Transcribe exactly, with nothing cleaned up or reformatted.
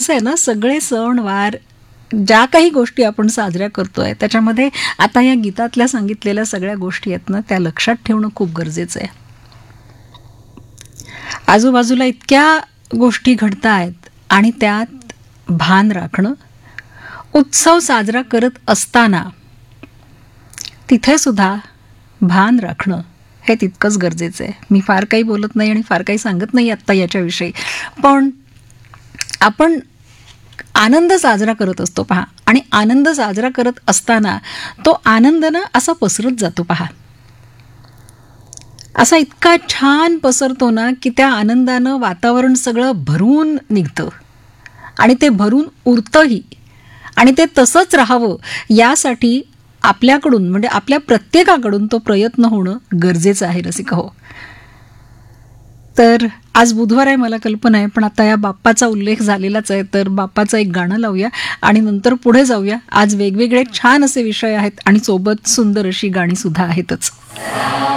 कसं आहे ना, सगळे सण वार ज्या काही गोष्टी आपण साजऱ्या करतोय त्याच्यामध्ये आता या गीतातल्या सांगितलेल्या सगळ्या गोष्टी आहेत ना, त्या लक्षात ठेवणं खूप गरजेचं आहे. आजूबाजूला इतक्या गोष्टी घडतायत आणि त्यात भान राखणं, उत्सव साजरा करत असताना तिथे सुद्धा भान राखणं हे तितकंच गरजेचं आहे. मी फार काही बोलत नाही आणि फार काही सांगत नाही आत्ता याच्याविषयी, पण आपण आनंद साजरा करत असतो पहा, आणि आनंद साजरा करत असताना तो आनंद ना असा पसरत जातो पहा, असा इतका छान पसरतो ना की त्या आनंदानं वातावरण सगळं भरून निघतं आणि ते भरून उरतंही, आणि ते तसंच राहावं यासाठी आपल्याकडून म्हणजे आपल्या प्रत्येकाकडून तो प्रयत्न होणं गरजेचं आहे रसिक हो. तर आज बुधवार आहे मला कल्पना आहे, पण आता या बाप्पाचा उल्लेख झालेलाच आहे, तर बाप्पाचं एक गाणं लावूया आणि नंतर पुढे जाऊया. आज वेगवेगळे छान असे विषय आहेत आणि सोबत सुंदर अशी गाणी सुद्धा आहेतच.